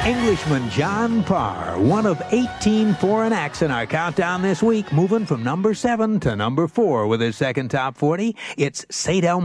Englishman John Parr, one of 18 foreign acts in our countdown this week, moving from number 7 to number 4 with his second top 40. It's St. Elmo.